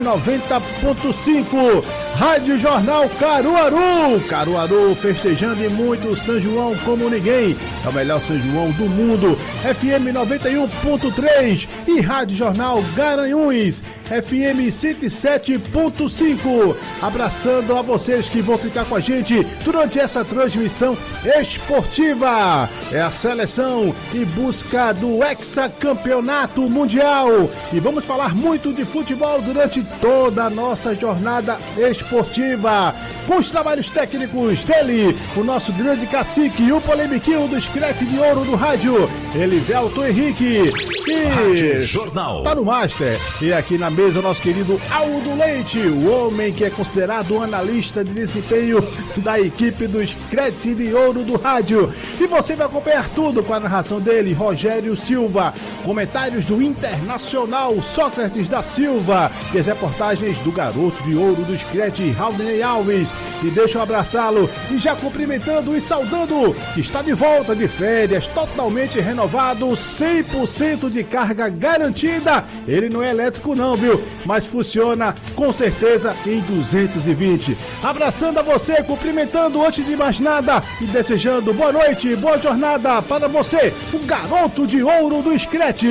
90.5, Rádio Jornal Caruaru. Caruaru festejando e muito o São João como ninguém. É o melhor São João do mundo. FM 91.3 e Rádio Jornal Garanhuns, FM 107.5. Abraçando a vocês que vão ficar com a gente durante essa transmissão esportiva. É a seleção em busca do hexacampeonato mundial. E vamos falar muito de futebol durante toda a nossa jornada esportiva. Com os trabalhos técnicos dele, o nosso grande cacique e o polemiquinho do Screte de Ouro do rádio, Elivelton Henrique. E Rádio Jornal. Tá no Master. E aqui na mesa o nosso querido Aldo Leite, o homem que é considerado um analista de desempenho da equipe do Screte de Ouro do rádio. E você vai acompanhar tudo com a narração dele, Rogério Silva. Comentários do Internacional, Sócrates da Silva. E as reportagens do garoto de ouro do Screte, Raudney Alves. E deixa eu abraçá-lo e já cumprimentando e saudando, que está de volta de férias, totalmente renovado, 100% de carga garantida. Ele não é elétrico não, viu? Mas funciona com certeza em 220. Abraçando a você, cumprimentando antes de mais nada e desejando boa noite, boa jornada para você, o garoto de ouro do Screte.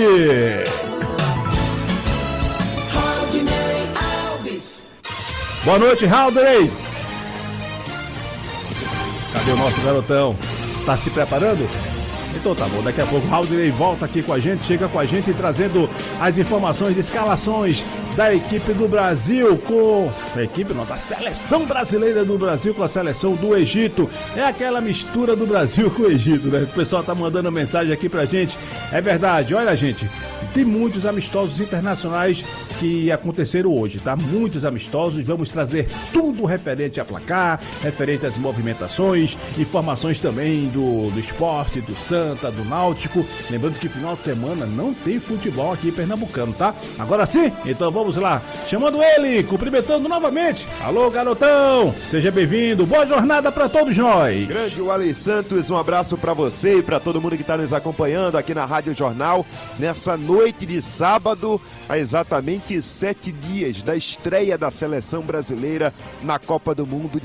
Boa noite, Raudney. Cadê o nosso garotão? Tá se preparando? Então tá bom, daqui a pouco o Raudney volta aqui com a gente, chega com a gente trazendo as informações de escalações da equipe do Brasil com a equipe, não, da seleção brasileira do Brasil com a seleção do Egito. É aquela mistura do Brasil com o Egito, né? O pessoal tá mandando mensagem aqui pra gente. É verdade, olha gente, tem muitos amistosos internacionais que aconteceram hoje, tá? Muitos amistosos, vamos trazer tudo referente a placar, referente às movimentações, informações também do esporte, do Santa, do Náutico. Lembrando que final de semana não tem futebol aqui em Pernambucano, tá? Agora sim, então vamos lá, chamando ele, cumprimentando novamente. Alô, garotão, seja bem-vindo, boa jornada pra todos nós. Grande Wally Santos, um abraço pra você e pra todo mundo que tá nos acompanhando aqui na Rádio Jornal, nessa noite de sábado, há exatamente 7 dias da estreia da seleção brasileira na Copa do Mundo de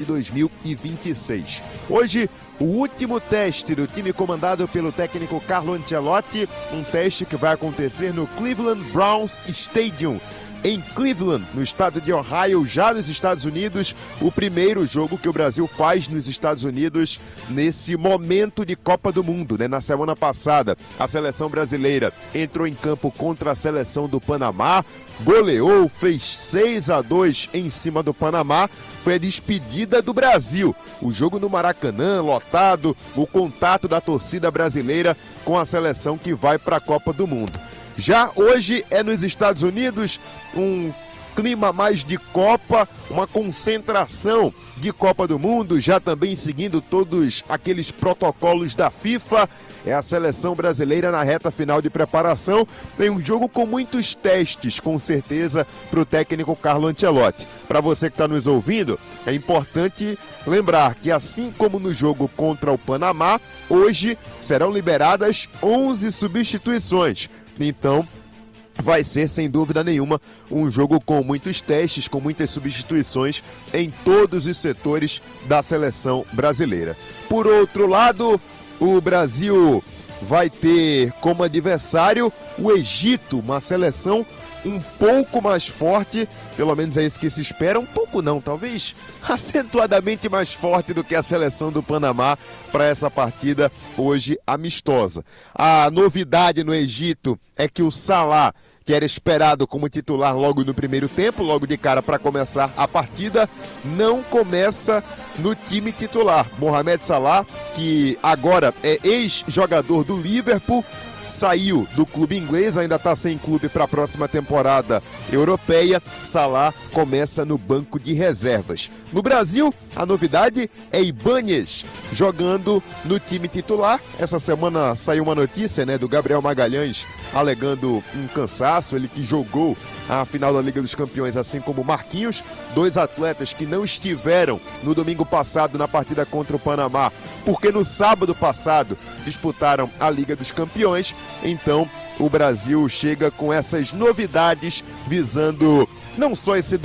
2026. Hoje, o último teste do time comandado pelo técnico Carlo Ancelotti, um teste que vai acontecer no Cleveland Browns Stadium, em Cleveland, no estado de Ohio, já nos Estados Unidos, o primeiro jogo que o Brasil faz nos Estados Unidos nesse momento de Copa do Mundo, né? Na semana passada, a seleção brasileira entrou em campo contra a seleção do Panamá, goleou, fez 6-2 em cima do Panamá, foi a despedida do Brasil. O jogo no Maracanã, lotado, o contato da torcida brasileira com a seleção que vai para a Copa do Mundo. Já hoje é nos Estados Unidos, um clima mais de Copa, uma concentração de Copa do Mundo, já também seguindo todos aqueles protocolos da FIFA. É a seleção brasileira na reta final de preparação. Tem um jogo com muitos testes, com certeza, para o técnico Carlo Ancelotti. Para você que está nos ouvindo, é importante lembrar que, assim como no jogo contra o Panamá, hoje serão liberadas 11 substituições. Então, vai ser, sem dúvida nenhuma, um jogo com muitos testes, com muitas substituições em todos os setores da seleção brasileira. Por outro lado, o Brasil vai ter como adversário o Egito, uma seleção um pouco mais forte, pelo menos é isso que se espera, um pouco não, talvez acentuadamente mais forte do que a seleção do Panamá para essa partida hoje amistosa. A novidade no Egito é que o Salah, que era esperado como titular logo no primeiro tempo, logo de cara para começar a partida, não começa no time titular. Mohamed Salah, que agora é ex-jogador do Liverpool, saiu do clube inglês, ainda está sem clube para a próxima temporada europeia. Salah começa no banco de reservas. No Brasil, a novidade é Ibáñez jogando no time titular. Essa semana saiu uma notícia, né, do Gabriel Magalhães alegando um cansaço, ele que jogou a final da Liga dos Campeões, assim como Marquinhos, dois atletas que não estiveram no domingo passado na partida contra o Panamá, porque no sábado passado disputaram a Liga dos Campeões. Então, o Brasil chega com essas novidades visando não só esse